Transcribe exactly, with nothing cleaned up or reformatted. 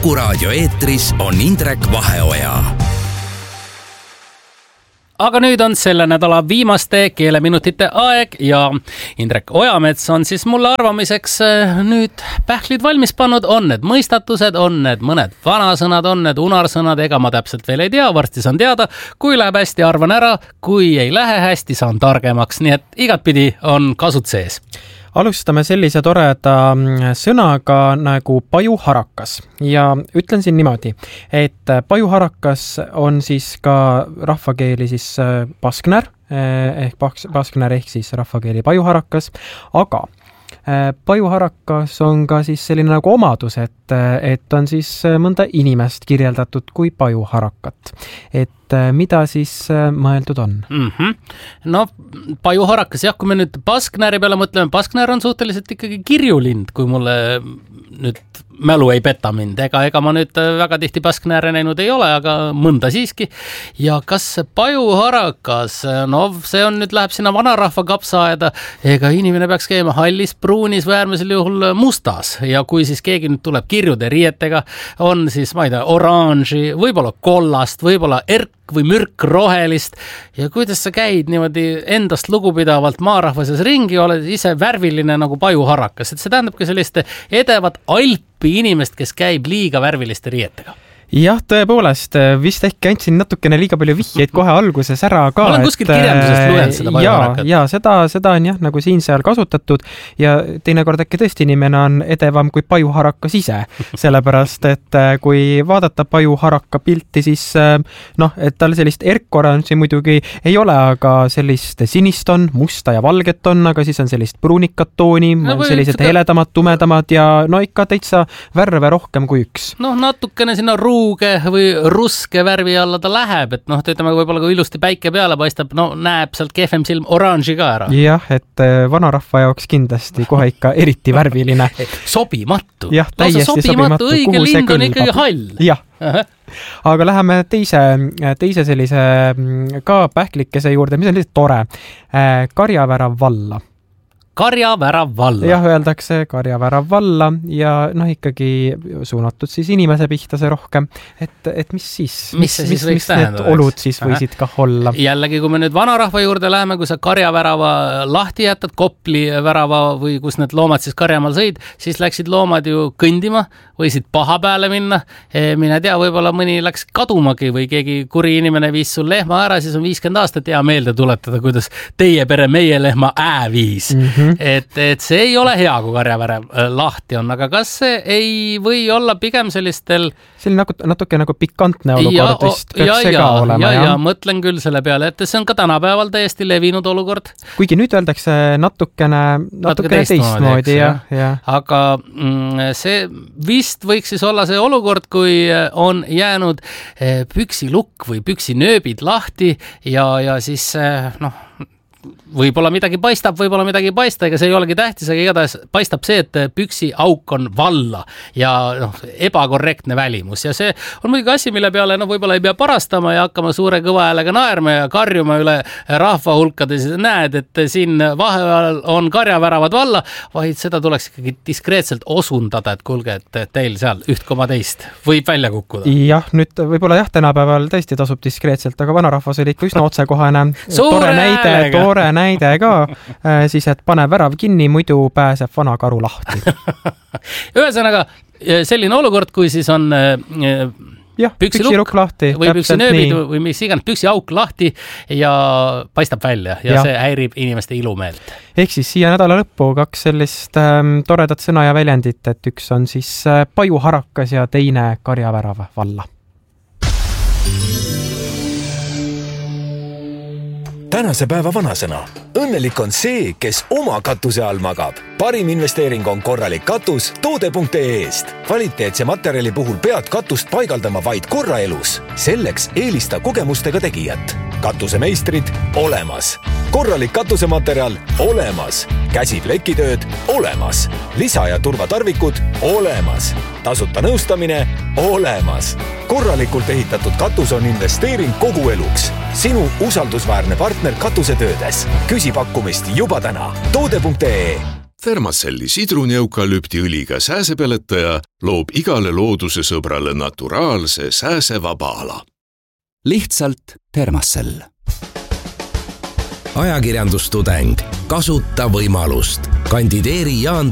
Kuku raadio eetris on Indrek Vaheoja. Aga nüüd on selle nädala viimaste keeleminutite aeg ja Indrek Ojamets on siis mulle arvamiseks nüüd pähklid valmis pannud. On need mõistatused, on need mõned vanasõnad, on need unarsõnad, ega ma täpselt veel ei tea, varsti saan teada. Kui läheb hästi, arvan ära, kui ei lähe hästi, saan targemaks, nii et igatpidi on kasut sees. Alustame sellise toreda sõnaga nagu pajuharakas ja ütlen siin niimoodi, et pajuharakas on siis ka rahvakeeli siis paskner ehk paskner ehk siis rahvakeeli pajuharakas, aga pajuharakas on ka siis selline nagu omadus, et, et on siis mõnda inimest kirjeldatud kui pajuharakat. Et mida siis mõeldud on? Mm-hmm. No, pajuharakas, jah, kui me nüüd pasknäri peale mõtleme, pasknär on suhteliselt ikkagi kirjulind, kui mulle nüüd mälu ei peta mind. Ega, ega ma nüüd väga tihti pasknääre näinud ei ole, aga mõnda siiski. Ja kas pajuharakas, no see on nüüd läheb sinna vanarahva kapsaaeda, ega inimene peaks käima hallis, pruunis või äärmisel juhul mustas. Ja kui siis keegi nüüd tuleb kirjude riietega, on siis, ma ei tea, oranži, võib-olla kollast, võib-olla erk või mürk rohelist ja kuidas sa käid niimoodi endast lugupidavalt maarahvases ringi, oled ise värviline nagu pajuharakas, et see tähendab ka sellist edevat alpi inimest, kes käib liiga värviliste riietega. Jah, tõepoolest, vist äkki andsin natukene liiga palju vihjeid kohe alguses ära ka. Ma olen kuskilt kirjandusest lugenud seda pajuharakat. Ja, ja seda, seda on jah, nagu siin seal kasutatud ja teinekord äkki tõesti inimene on edevam kui pajuharakas ise, sellepärast, et kui vaadata pajuharaka pilti, siis noh, et tal sellist erkoranži muidugi ei ole, aga sellist sinist on, musta ja valget on, aga siis on sellist pruunikat tooni, no, sellised ka heledamad, tumedamad ja no ikka täitsa värve rohkem kui üks. No natukene sinna ruu või ruske värvi alla ta läheb, et noh, ütleme võib-olla kui ilusti päike peale paistab, no näeb sealt kehvem silm oranži ka ära. Jah, et vanarahva jaoks kindlasti kohe ikka eriti värviline. Sobimatu. Jah, täiesti no, sobimatu. Õige lind on ikkagi hall. Jah. Aga läheme teise, teise sellise ka pähklikese juurde, mis on lihtsalt tore. Karjavärav valla. Karjavärav valla. Jah, öeldakse karjavärav valla ja noh, ikkagi suunatud siis inimese pihta see rohkem, et, et mis siis? Mis see siis võiks tähendada? Need olud siis võisid kah olla? Jällegi, kui me nüüd vanarahva juurde läheme, kui sa karjavärava lahti jätad, Kopli värava või kus need loomad siis karjamaal sõid, siis läksid loomad ju kõndima, võisid paha peale minna. Mine tea, võib-olla mõni läks kadumagi või keegi kuri inimene viis sul lehma ära, siis on viiskümmend aastat hea meelde tuletada, kuidas teie pere meie lehma ää viis. Mm-hmm. Et, et see ei ole hea, kui karjavärav lahti on, aga kas see ei või olla pigem sellistel selline natuke, natuke nagu pikantne olukord vist ja, ja, ja, olema, ja, ja, ja mõtlen küll selle peale, et see on ka tänapäeval täiesti levinud olukord. Kuigi nüüd öeldakse natukene, natukene teistmoodi. Ja, ja. Aga mm, see vist võiks siis olla see olukord, kui on jäänud püksilukk või püksinööbid lahti ja, ja siis noh, võib-olla midagi paistab, võib-olla midagi ei paista, ega see ei olegi tähtis, aga igatahes paistab see, et püksi auk on valla ja noh, ebakorrektne välimus ja see on muidugi asi, mille peale no, võib-olla ei pea parastama ja hakkama suure kõva häälega naerma ja karjuma üle rahva hulkades, näed, et siin vahepeal on karjaväravad valla, vaid seda tuleks ikkagi diskreetselt osundada, et kuulge, et teil seal üht koma teist võib välja kukkuda. Jah, nüüd võib-olla jah, tänapäeval tõesti tasub diskreetselt, aga vanarahvas oli ikka üsna otsekohane. Tore näide, tore näide ka, siis et pane värav kinni, muidu pääseb vana karu lahti. Ühesõnaga, selline olukord, kui siis on jah, püksilukk lahti või püksinööbid või mis iganes püksiauk lahti ja paistab välja ja, ja see häirib inimeste ilumeelt. Ehk siis siia nädala lõppu kaks sellist ähm, toredat sõna ja väljendit, et üks on siis äh, pajuharakas ja teine karjavärav valla. Tänase päeva vanasõna. Õnnelik on see, kes oma katuse all magab. Parim investeering on korralik katus toode punkt ee eest. Kvaliteetse materjali puhul pead katust paigaldama vaid korra elus. Selleks eelista kogemustega tegijat. Katusemeistrid olemas. Korralik katusematerjal olemas. Käsiplekitööd olemas. Lisa- ja turvatarvikud olemas. Tasuta nõustamine olemas. Korralikult ehitatud katus on investeering kogu eluks. Sinu usaldusväärne partner katusetöödes. Küsi pakkumist juba täna. toode punkt ee Thermacelli sidruni-eukalüptiõliga sääsepeletaja loob igale looduse sõbrale naturaalse sääsevaba ala. Lihtsalt Thermacell. Ajakirjandustudeng. Kasuta võimalust. Kandideeri Jaan